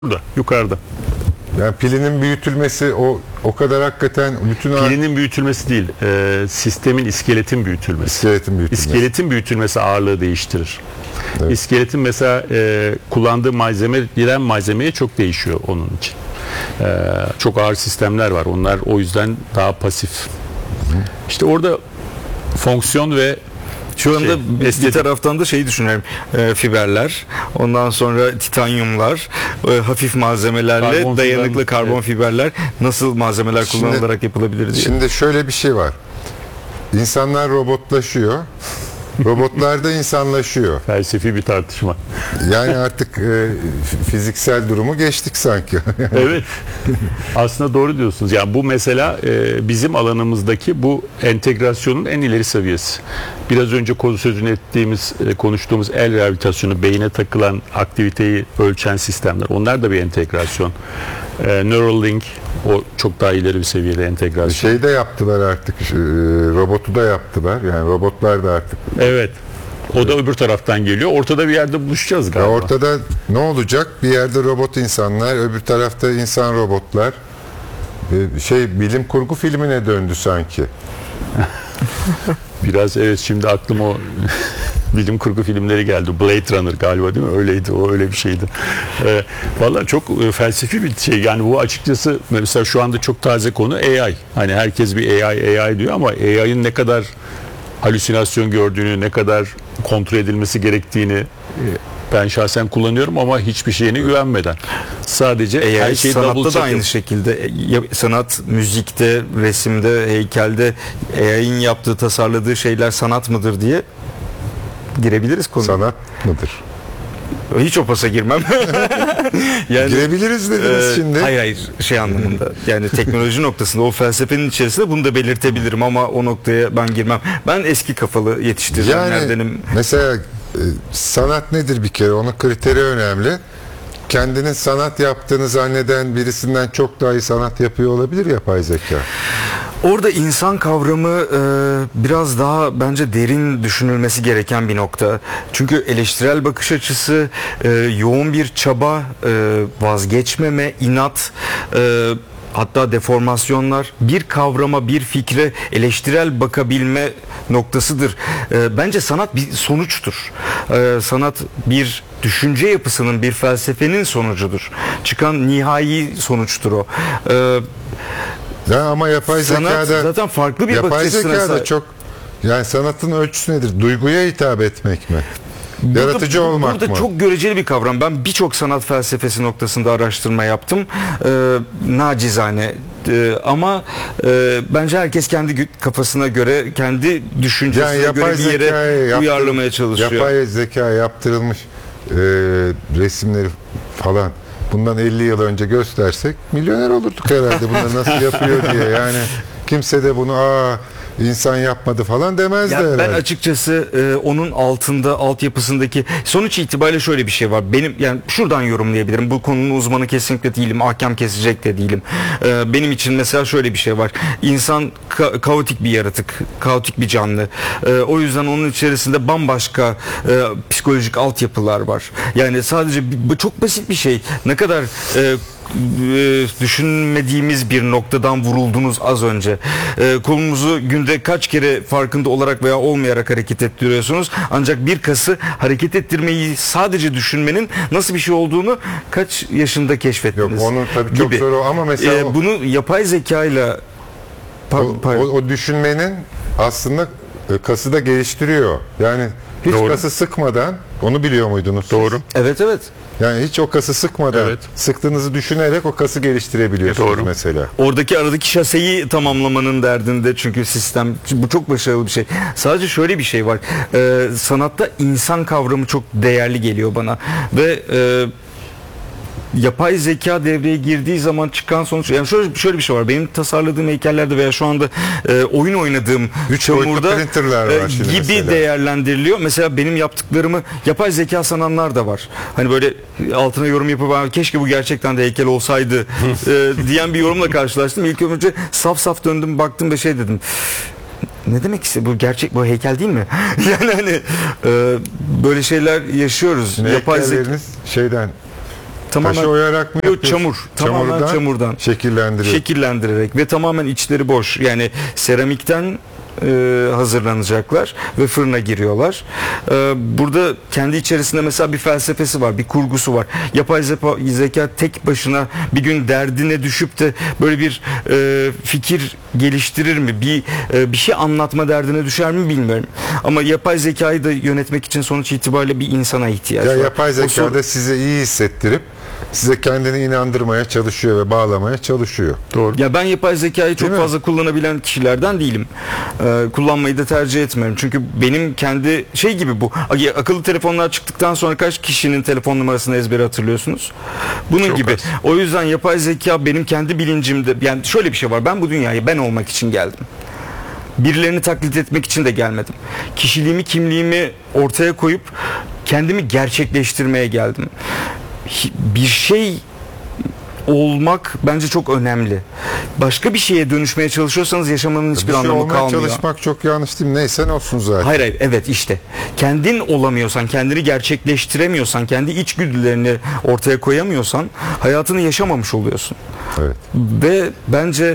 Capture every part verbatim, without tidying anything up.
Burada, yukarıda. Yani pilinin büyütülmesi o o kadar hakikaten bütün Pilinin büyütülmesi değil, e, sistemin iskeletin büyütülmesi. İskeletin büyütülmesi. İskeletin büyütülmesi ağırlığı değiştirir. Evet. İskeletin mesela e, kullandığı malzeme, diren malzemeye çok değişiyor onun için. E, çok ağır sistemler var. Onlar o yüzden daha pasif. Hı. İşte orada fonksiyon ve Şu anda şey, bir estetik. taraftan da şeyi düşünüyorum. E, fiberler, ondan sonra titanyumlar, e, hafif malzemelerle Karbon dayanıklı fiber, karbon evet. fiberler nasıl malzemeler Şimdi- kullanılarak yapılabilir diye. Şimdi şöyle bir şey var. İnsanlar robotlaşıyor. Robotlar da insanlaşıyor. felsefi bir tartışma. Yani artık e, fiziksel durumu geçtik sanki. Evet. Aslında doğru diyorsunuz. Yani bu mesela e, bizim alanımızdaki bu entegrasyonun en ileri seviyesi. Biraz önce konu sözünü ettiğimiz, e, konuştuğumuz el rehabilitasyonu, beyine takılan aktiviteyi ölçen sistemler. Onlar da bir entegrasyon. E, Neuralink o çok daha ileri bir seviyede entegrasyon. Şey de yaptılar artık. e, robotu da yaptılar. Yani robotlar da artık. Evet. O da öbür taraftan geliyor. Ortada bir yerde buluşacağız Ya galiba. ortada ne olacak? Bir yerde robot insanlar, öbür tarafta insan robotlar. E, Şey bilim kurgu filmine döndü sanki. Biraz evet, şimdi aklıma o bilim kurgu filmleri geldi. Blade Runner galiba, değil mi? Öyleydi, o öyle bir şeydi. Ee, Valla çok e, felsefi bir şey. Yani bu açıkçası mesela şu anda çok taze konu A I. Hani herkes bir A I, A I diyor ama A I'ın ne kadar halüsinasyon gördüğünü, ne kadar kontrol edilmesi gerektiğini e, ben şahsen kullanıyorum ama hiçbir şeyine güvenmeden. Sadece E, her şeyi double sanatta da check aynı yap- şekilde. E, ya- sanat, müzikte, resimde, heykelde A I'nin yaptığı, tasarladığı şeyler sanat mıdır diye girebiliriz konuya. Sanat mıdır? Hiç o pasa girmem. yani Girebiliriz dediniz Ee, şimdi. Hayır hayır şey anlamında yani teknoloji noktasında o felsefenin içerisinde bunu da belirtebilirim ama o noktaya ben girmem. Ben eski kafalı Yani yetiştirenlerdenim. mesela e, sanat nedir bir kere? Onun kriteri önemli. Kendinin sanat yaptığını zanneden birisinden çok daha iyi sanat yapıyor olabilir yapay zeka. Orada insan kavramı e, biraz daha bence derin düşünülmesi gereken bir nokta. Çünkü eleştirel bakış açısı, e, yoğun bir çaba, e, vazgeçmeme, inat, e, hatta deformasyonlar, bir kavrama, bir fikre eleştirel bakabilme noktasıdır. E, bence sanat bir sonuçtur. E, sanat bir düşünce yapısının, bir felsefenin sonucudur. Çıkan nihai sonuçtur o. E, Ya ama yapay Sanat zekada zaten farklı bir bakış yapay açısına zekada sahip. çok, yani sanatın ölçüsü nedir? Duyguya hitap etmek mi? Yaratıcı Burada- olmak burada mı? çok göreceli bir kavram. Ben birçok sanat felsefesi noktasında araştırma yaptım. Ee, nacizane. Ee, ama e, bence herkes kendi gü- kafasına göre, kendi düşüncesine Yani yapay göre bir yere zekaya yaptır- uyarlamaya çalışıyor. Yapay zeka yaptırılmış e, resimleri falan bundan elli yıl önce göstersek milyoner olurduk herhalde. Bunları nasıl yapıyor diye. Yani kimse de bunu aa insan yapmadı falan demezdi Ya herhalde. ben açıkçası e, onun altında, altyapısındaki sonuç itibariyle şöyle bir şey var. Benim yani şuradan yorumlayabilirim. Bu konunun uzmanı kesinlikle değilim. Ahkam kesecek de değilim. E, benim için mesela şöyle bir şey var. İnsan ka- kaotik bir yaratık, kaotik bir canlı. E, o yüzden onun içerisinde bambaşka e, psikolojik altyapılar var. Yani sadece bir- bu çok basit bir şey. Ne kadar e, e, düşünmediğimiz bir noktadan vuruldunuz az önce. E, kolunuzu günde kaç kere farkında olarak veya olmayarak hareket ettiriyorsunuz. Ancak bir kası hareket ettirmeyi sadece düşünmenin nasıl bir şey olduğunu kaç yaşında keşfettiniz? Yok onu tabii çok gibi. zor o ama mesela E, o- bunu yapay zekayla O, Par- par- o, o düşünmenin aslında e, kası da geliştiriyor. Yani hiç Doğru. kası sıkmadan, onu biliyor muydunuz? siz? Doğru. evet evet. Yani hiç o kası sıkmadan Evet. sıktığınızı düşünerek o kası geliştirebiliyorsunuz Doğru. mesela. Oradaki aradaki şaseyi tamamlamanın derdinde çünkü sistem bu çok başarılı bir şey. Sadece şöyle bir şey var. Ee, sanatta insan kavramı çok değerli geliyor bana ve e, yapay zeka devreye girdiği zaman çıkan sonuç yani şöyle şöyle bir şey var. Benim tasarladığım heykellerde veya şu anda e, oyun oynadığım Üç boyutlu çamurda printerler var e, şimdi gibi mesela. değerlendiriliyor. Mesela benim yaptıklarımı yapay zeka sananlar da var. Hani böyle altına yorum yapıp "Aa, keşke bu gerçekten de heykel olsaydı" e, diyen bir yorumla karşılaştım. İlk önce saf saf döndüm baktım ve şey dedim. Ne demek istiyor? Bu gerçek, bu heykel değil mi? Yani hani e, böyle şeyler yaşıyoruz. Şimdi Yapay zeka. heykelleriniz şeyden Tamamen Taşı oyarak mı Yok, yapıyorsun? çamur. Tamamen çamurdan. Şekillendiriyor. Şekillendirerek ve tamamen içleri boş. Yani seramikten e, hazırlanacaklar ve fırına giriyorlar. E, burada kendi içerisinde mesela bir felsefesi var, bir kurgusu var. Yapay zeka, zeka tek başına bir gün derdine düşüp de böyle bir e, fikir geliştirir mi? Bir e, bir şey anlatma derdine düşer mi bilmiyorum. Ama yapay zekayı da yönetmek için sonuç itibariyle bir insana ihtiyaç Ya var. yapay O zeka sor- da size iyi hissettirip size kendini inandırmaya çalışıyor ve bağlamaya çalışıyor. Doğru. Ya ben yapay zekayı çok Değil mi? fazla kullanabilen kişilerden değilim. Ee, kullanmayı da tercih etmiyorum. Çünkü benim kendi şey gibi bu. Akıllı telefonlar çıktıktan sonra kaç kişinin telefon numarasını ezbere hatırlıyorsunuz? Bunun Çok gibi. az. O yüzden yapay zeka benim kendi bilincimde, yani şöyle bir şey var. Ben bu dünyaya ben olmak için geldim. Birilerini taklit etmek için de gelmedim. Kişiliğimi, kimliğimi ortaya koyup kendimi gerçekleştirmeye geldim. Hi- Bir şey olmak bence çok önemli. Başka bir şeye dönüşmeye çalışıyorsanız yaşamanın hiçbir Bir şey anlamı olmaya kalmıyor. çalışmak çok yanlış değil mi? Neyse ne olsun zaten. Hayır hayır, evet, işte kendin olamıyorsan, kendini gerçekleştiremiyorsan, kendi içgüdülerini ortaya koyamıyorsan hayatını yaşamamış oluyorsun. Evet. Ve bence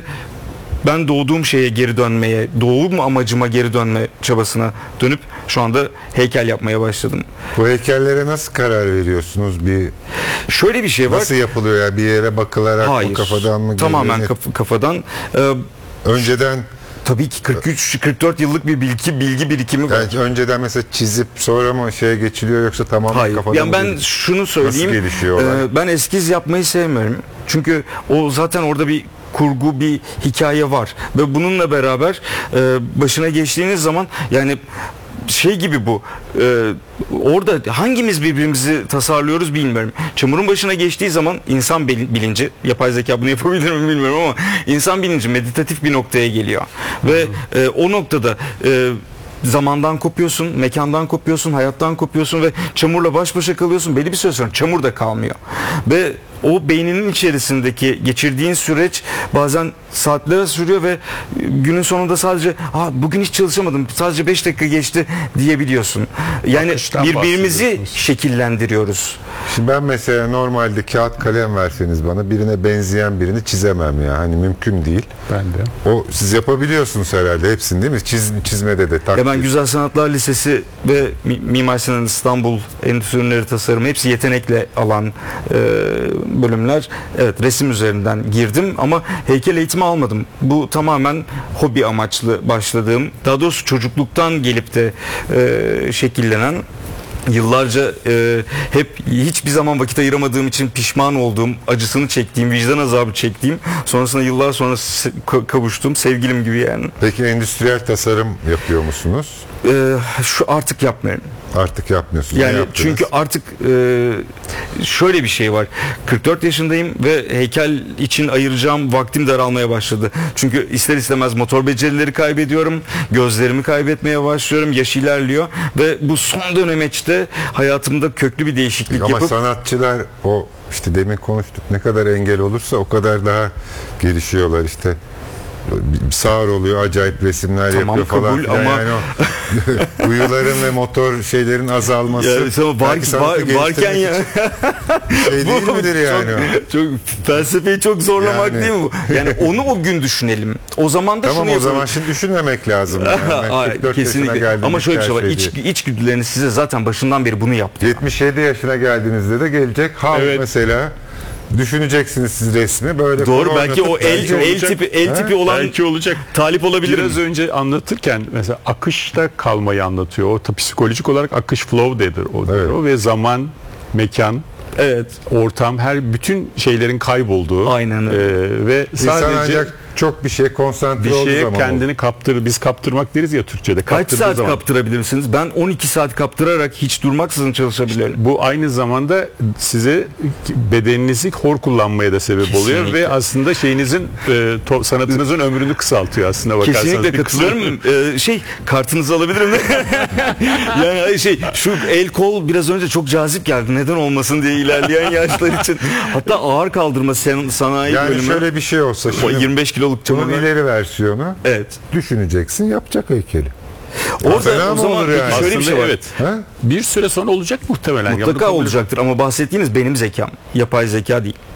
ben doğduğum şeye geri dönmeye, doğum amacıma geri dönme çabasına dönüp şu anda heykel yapmaya başladım. Bu heykellere nasıl karar veriyorsunuz? Bir Şöyle bir şey var. nasıl yapılıyor ya? Bir yere bakılarak Hayır. mı, kafadan mı? Tamamen geliyor? kaf- kafadan. Ee, Önceden tabii ki kırk üç kırk dört yıllık bir bilgi bilgi birikimi var. yani önceden mesela çizip sonra mı şeye geçiliyor yoksa tamamen Hayır. kafadan Yani mı ben geliyor? şunu söyleyeyim. Nasıl gelişiyor olay? e, ben eskiz yapmayı sevmiyorum. Çünkü o zaten orada bir kurgu, bir hikaye var ve bununla beraber e, başına geçtiğiniz zaman yani şey gibi bu. e, orada hangimiz birbirimizi tasarlıyoruz bilmiyorum. Çamurun başına geçtiği zaman insan bil- bilinci, yapay zeka bunu yapabilir mi bilmiyorum ama insan bilinci meditatif bir noktaya geliyor. Ve e, o noktada e, zamandan kopuyorsun, mekandan kopuyorsun, hayattan kopuyorsun ve çamurla baş başa kalıyorsun. Belli bir süre sonra çamur da kalmıyor. Ve o beyninin içerisindeki geçirdiğin süreç bazen saatlere sürüyor ve günün sonunda sadece "Aa, bugün hiç çalışamadım, sadece beş dakika geçti" diyebiliyorsun. Yani Akıştan birbirimizi bahsediyorsunuz. şekillendiriyoruz. Şimdi ben mesela normalde kağıt kalem verseniz bana birine benzeyen birini çizemem ya. Hani mümkün değil. Ben de. O siz yapabiliyorsunuz herhalde hepsini değil mi? Çiz, çizmede de takdir. Ya ben Güzel Sanatlar Lisesi ve Mi- Mimar Sinan İstanbul Endüstri Ürünleri Tasarımı hepsi yetenekle alan e, bölümler. Evet, resim üzerinden girdim ama heykel eğitimi almadım. Bu tamamen hobi amaçlı başladığım, daha doğrusu çocukluktan gelip de e, şekillenen, yıllarca e, hep hiçbir zaman vakit ayıramadığım için pişman olduğum, acısını çektiğim, vicdan azabı çektiğim, sonrasında yıllar sonra se- ka- kavuştuğum sevgilim gibi yani. Peki endüstriyel tasarım yapıyor musunuz? E, şu artık yapmıyorum. Artık yapmıyorsunuz. Ne Yani yaptınız? çünkü artık e, şöyle bir şey var. kırk dört yaşındayım ve heykel için ayıracağım vaktim daralmaya başladı. Çünkü ister istemez motor becerileri kaybediyorum. Gözlerimi kaybetmeye başlıyorum. Yaş ilerliyor ve bu son dönemeçte hayatımda köklü bir değişiklik Ama yapıp sanatçılar o işte demin konuştuk ne kadar engel olursa o kadar daha gelişiyorlar işte. Sağır oluyor, acayip resimler Tamam, yapıyor falan kabul filan. ama- Yani o duyuların ve motor şeylerin azalması. yani tamam, var, belki sanatı var- varken ya geliştirmek için şey değil midir yani? o? çok, çok felsefeyi çok zorlamak Yani- değil mi bu? Yani onu o gün düşünelim. O zaman da Tamam şunu o yapalım. zaman şimdi düşünmemek lazım. Yani. Ben Ay, kırk dört yaşına kesinlikle. geldim, Ama şöyle bir şey var. her İç, değil. içgüdüleriniz size zaten başından beri bunu yaptı. yetmiş yedi yaşına geldiğinizde de gelecek. Halk Evet. mesela düşüneceksiniz siz resmi böyle. Doğru, konu belki o oynatıp el belki el olacak. tipi el Ha? tipi olan Belki olacak. talip olabilir. Biraz önce anlatırken mesela akışta kalmayı anlatıyor. O da psikolojik olarak akış flow dedir o. Evet. o ve zaman, mekan, Evet. ortam, her bütün şeylerin kaybolduğu. Aynen öyle. e, ve İnsan sadece ancak çok bir şeye konsantre bir olduğu şeye zaman kendini kaptırır. Biz kaptırmak deriz ya Türkçe'de. Kaç Kaptırdığı saat zaman. kaptırabilirsiniz? Ben on iki saat kaptırarak hiç durmaksızın çalışabilirim. Bu aynı zamanda size bedeninizi hor kullanmaya da sebep oluyor Kesinlikle. ve aslında şeyinizin e, to- sanatınızın ömrünü kısaltıyor aslında bakarsanız. Kesinlikle Bir kısmı- katılıyorum. Ee, şey, kartınızı alabilirim mi? Yani hayır, şey, şu el kol biraz önce çok cazip geldi. Neden olmasın diye ilerleyen yaşlar için. Hatta ağır kaldırma sen, sanayi yani bölümü. şöyle bir şey olsa O şimdi yirmi beş kiloluk bunun çamurlar. ileri versiyonu Evet. düşüneceksin yapacak heykeli. Orada Fena o mı zaman olur peki yani? şöyle bir Aslında şey var. evet. Ha? Bir süre sonra olacak muhtemelen. Ya bunu Mutlaka kabul- olacaktır ama bahsettiğiniz benim zekam. Yapay zeka değil.